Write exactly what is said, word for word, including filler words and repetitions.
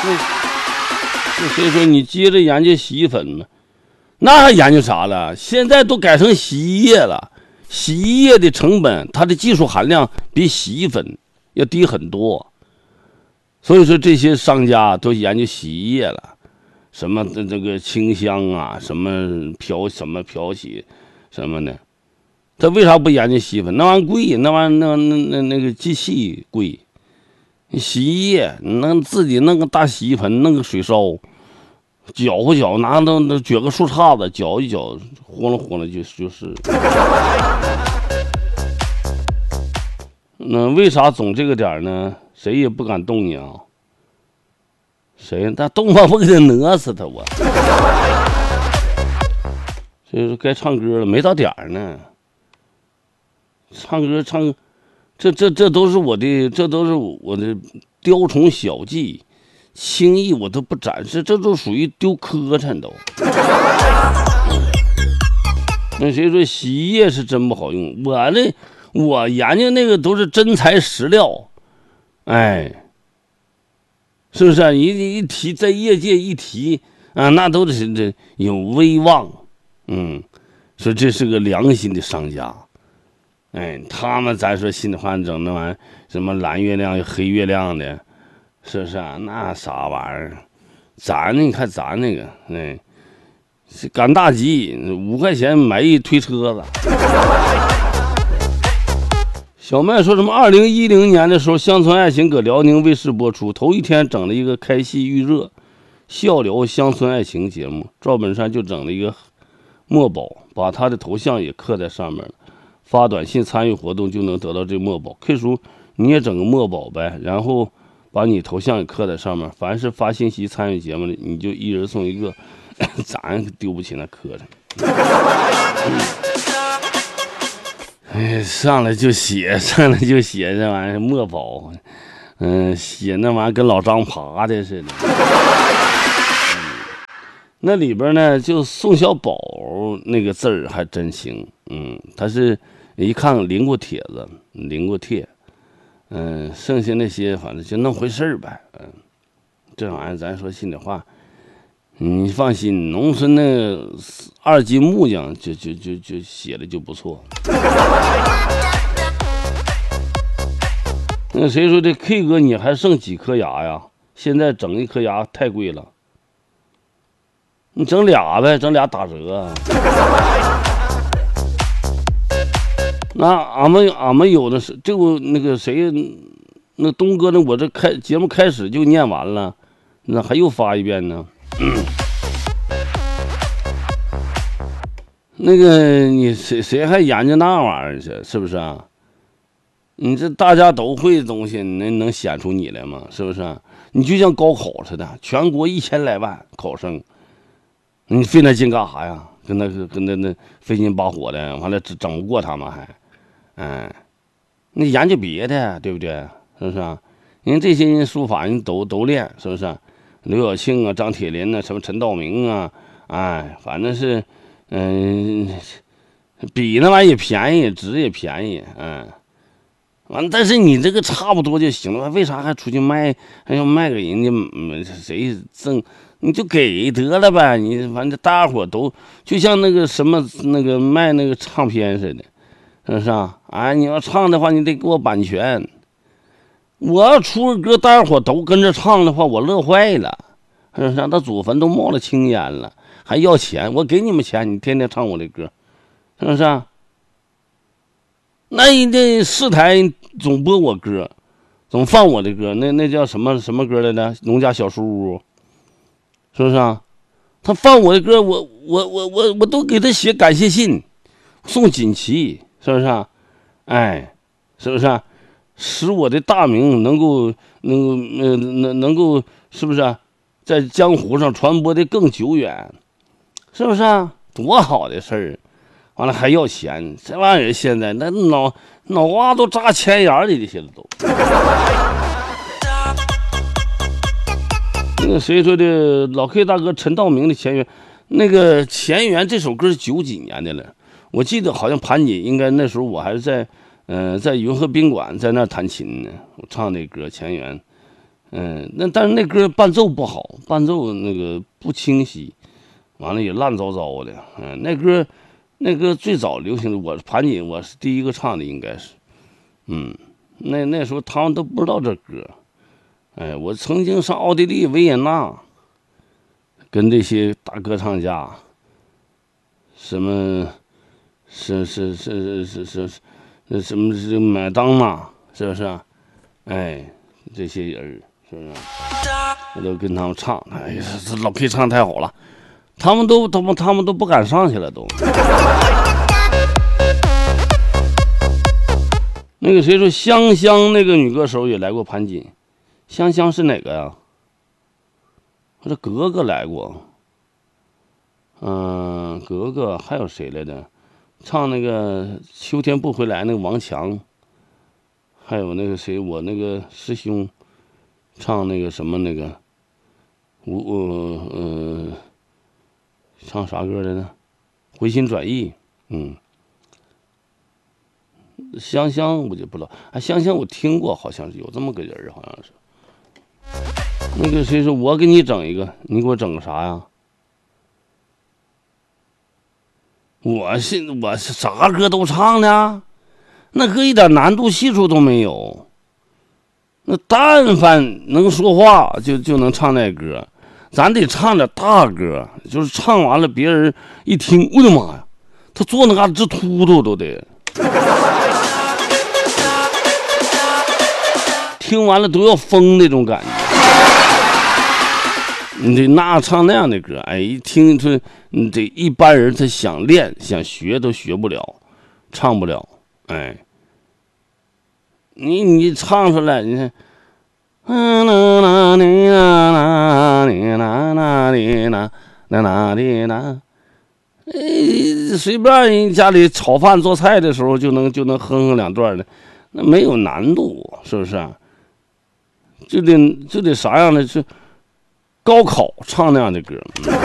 那所以说你接着研究洗衣粉嘛，那还研究啥了？现在都改成洗衣液了，洗衣液的成本，它的技术含量比洗衣粉要低很多。所以说这些商家都研究洗衣液了，什么这个清香啊，什么漂什么漂洗什么的，他为啥不研究洗衣粉？那玩意贵，那玩意那那那那个机器贵。洗衣液能自己弄个大洗衣盆，弄个水烧，搅和搅，拿那那撅个树杈子搅一搅，和了和了就就是。那为啥总这个点呢？谁也不敢动你啊！谁？那动吧，我给他讹死他我！所以说该唱歌了，没到点儿呢。唱歌唱，这这这都是我的，这都是我的雕虫小技，轻易我都不展示，这都属于丢磕碜都。那谁说洗衣液是真不好用？我那我研究那个都是真材实料。哎，是不是啊？一一提在业界一提啊，那都是这有威望，嗯，说这是个良心的商家，哎，他们咱说心里话整那玩意儿，什么蓝月亮黑月亮的，是不是啊？那啥玩意儿？咱你看咱那个，哎，赶大集五块钱买一推车子。小麦说什么？二零一零年的时候，《乡村爱情》搁辽宁卫视播出，头一天整了一个开戏预热，笑聊乡村爱情节目，赵本山就整了一个墨宝，把他的头像也刻在上面了，发短信参与活动就能得到这墨宝。K 叔，你也整个墨宝呗，然后把你头像也刻在上面，凡是发信息参与节目的，你就一人送一个，咱丢不起那磕碜。哎，上来就写，上来就写这玩意儿墨宝，嗯，写那玩意儿跟老张爬的似的。嗯、那里边呢，就宋小宝那个字儿还真行，嗯，他是一看临过帖子，临过帖，嗯，剩下那些反正就那么回事儿呗，嗯，这玩意儿咱说心里话。你放心，农村那二级木匠就就就就写的就不错。那谁说这 K 哥你还剩几颗牙呀？现在整一颗牙太贵了，你整俩呗，整俩打折。那俺们俺们有的是，这个那个谁，那东哥呢？我这开节目开始就念完了，那还又发一遍呢。嗯，那个你谁谁还研究那玩意儿去？是不是啊？你这大家都会的东西，能能显出你来吗？是不是啊？你就像高考似的，全国一千来万考生，你费那劲干啥呀？跟那个跟那那费劲巴火的，完了整不过他们还，嗯，你研究别的，对不对？是不是啊？人这些人书法人都都练，是不是啊？刘晓庆啊，张铁林啊，什么陈道明啊，哎，反正是，嗯，比那玩意儿也便宜，纸也便宜，嗯，完，但是你这个差不多就行了，为啥还出去卖，还要卖给人家？嗯，谁挣？你就给得了呗，你反正大伙都就像那个什么那个卖那个唱片似的，是不是啊？哎，你要唱的话，你得给我版权。我要出个歌，大伙都跟着唱的话，我乐坏了，是不是？他祖坟都冒了青烟了，还要钱？我给你们钱，你天天唱我的歌，是不是啊？那你这四台总播我歌，总放我的歌，那那叫什么什么歌来着？农家小书屋，是不是啊？他放我的歌，我我我我我都给他写感谢信，送锦旗，是不是啊？哎，是不是啊？使我的大名能够能够呃能能够是不是啊，在江湖上传播的更久远，是不是啊？多好的事儿！完了还要钱，这玩意儿现在那脑脑瓜都扎钱眼里的，现在都。那个谁说的？老 K 大哥陈道明的《前缘》，那个《前缘》这首歌是九几年的了，我记得好像盘锦应该那时候我还是在。嗯、呃，在云和宾馆在那儿弹琴呢，我唱那歌《前缘》， 嗯，那但是那歌伴奏不好，伴奏那个不清晰，完了也烂糟糟的。嗯，那歌那歌最早流行的，我盘锦我是第一个唱的，应该是。嗯，那那时候他们都不知道这歌。哎，我曾经上奥地利维也纳，跟这些大歌唱家，什么，是是是是是是，那什么是麦当娜，是不是啊？哎，这些人是不是？我都跟他们唱，哎呀，这老 K 唱太好了，他们都他们他们都不敢上去了都。那个谁说香香那个女歌手也来过盘锦，香香是哪个呀？我这格格来过，嗯，格格还有谁来的？唱那个秋天不回来那个王强，还有那个谁，我那个师兄唱那个什么那个，我呃唱啥歌来着？回心转意，嗯。香香我就不知道，哎，香香我听过，好像是有这么个人，好像是。那个谁说，我给你整一个，你给我整个啥呀？我是我是啥歌都唱的，那歌一点难度系数都没有。那但凡能说话就就能唱那歌，咱得唱点大歌，就是唱完了别人一听，我的妈呀，他坐那嘎直秃秃都得。听完了都要疯那种感觉，你得那唱那样的歌，哎，一听出你这一般人他想练想学都学不了，唱不了，哎，你你唱出来，你看，嗯啦啦哩啦啦哩啦啦哩啦啦啦哩啦，哎，随便人家里炒饭做菜的时候就能就能哼哼两段的，那没有难度，是不是啊？就得就得啥样的？是高考唱那样的歌。